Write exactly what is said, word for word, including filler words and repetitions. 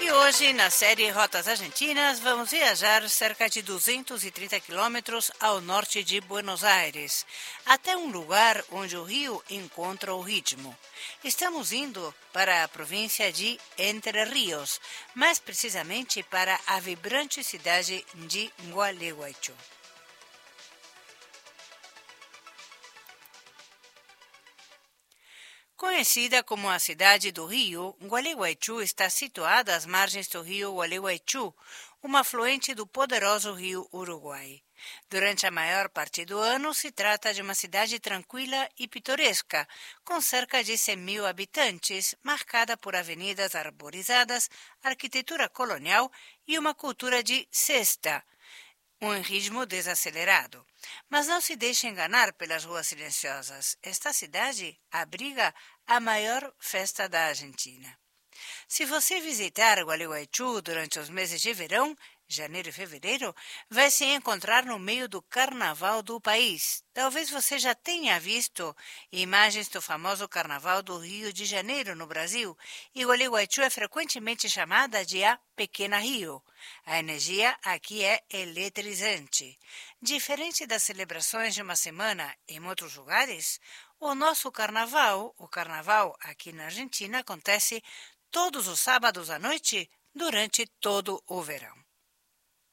E hoje, na série Rotas Argentinas, vamos viajar cerca de duzentos e trinta quilômetros ao norte de Buenos Aires, até um lugar onde o rio encontra o ritmo. Estamos indo para a província de Entre Rios, mais precisamente para a vibrante cidade de Gualeguaychú. Conhecida como a Cidade do Rio, Gualeguaychú está situada às margens do rio Gualeguaychú, um afluente do poderoso rio Uruguai. Durante a maior parte do ano, se trata de uma cidade tranquila e pitoresca, com cerca de cem mil habitantes, marcada por avenidas arborizadas, arquitetura colonial e uma cultura de siesta, um ritmo desacelerado. Mas não se deixe enganar pelas ruas silenciosas. Esta cidade abriga a maior festa da Argentina. Se você visitar Gualeguaychú durante os meses de verão, janeiro e fevereiro, vai se encontrar no meio do carnaval do país. Talvez você já tenha visto imagens do famoso Carnaval do Rio de Janeiro no Brasil, e Gualeguaychú é frequentemente chamada de a Pequena Rio. A energia aqui é eletrizante. Diferente das celebrações de uma semana em outros lugares, o nosso carnaval, o carnaval aqui na Argentina, acontece todos os sábados à noite durante todo o verão.